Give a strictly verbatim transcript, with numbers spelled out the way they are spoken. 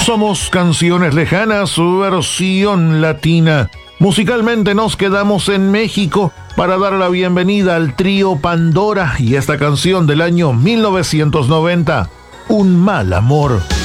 Somos Canciones Lejanas, su versión latina. Musicalmente nos quedamos en México para dar la bienvenida al trío Pandora y esta canción del año mil novecientos noventa, Un mal amor.